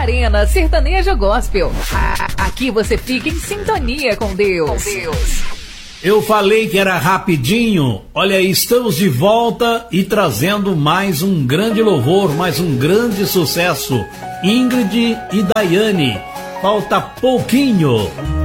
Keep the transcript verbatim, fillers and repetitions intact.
Arena Sertanejo Gospel. Aqui você fica em sintonia com Deus. Com Deus. Eu falei que era rapidinho. Olha aí, estamos de volta e trazendo mais um grande louvor, mais um grande sucesso. Ingrid e Daiane. Falta pouquinho.